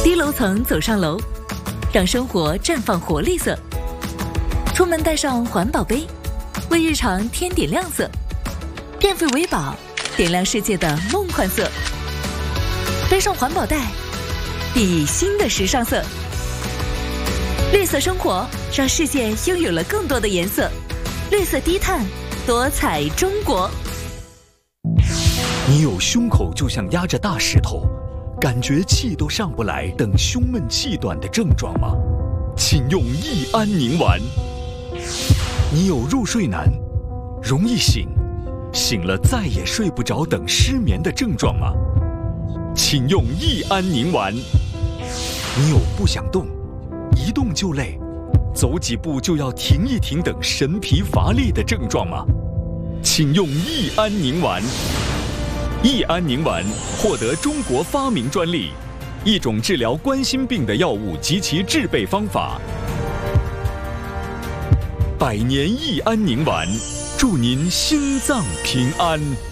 低楼层走上楼，让生活绽放活力色。出门带上环保杯，为日常添点亮色。变废为宝，点亮世界的梦幻色。背上环保袋，熠熠新的时尚色。绿色生活，让世界拥有了更多的颜色。绿色低碳，多彩中国。 你有胸口就像压着大石头，感觉气都上不来等胸闷气短的症状吗？请用益安宁丸。你有入睡难、容易醒、醒了再也睡不着等失眠的症状吗？请用益安宁丸。你有不想动、一动就累、走几步就要停一停等神疲乏力的症状吗？请用益安宁丸。益安宁丸获得中国发明专利，一种治疗冠心病的药物及其制备方法。百年益安宁丸，祝您心脏平安。